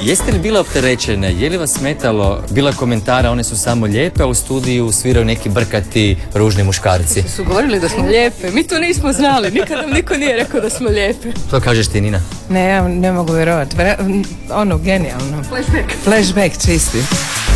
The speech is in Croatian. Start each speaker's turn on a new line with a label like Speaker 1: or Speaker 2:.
Speaker 1: Jeste li bile opterećene? Je li vas smetalo? Bila komentara, one su samo lijepe, a u studiju sviraju neki brkati ružni muškarci.
Speaker 2: Su govorili da smo lijepe. Mi to nismo znali. Nikad nam niko nije rekao da smo lijepe.
Speaker 1: Što kažeš ti, Nina?
Speaker 3: Ne, ja ne mogu vjerovati. Genijalno.
Speaker 2: Flashback.
Speaker 3: Flashback čisti.